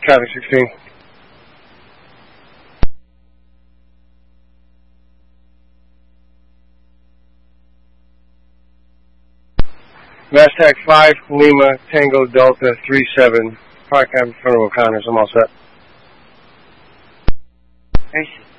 traffic 16. Mastag 5, Lima, Tango, Delta, 37. Park out in front of O'Connor's. I'm all set. Hey.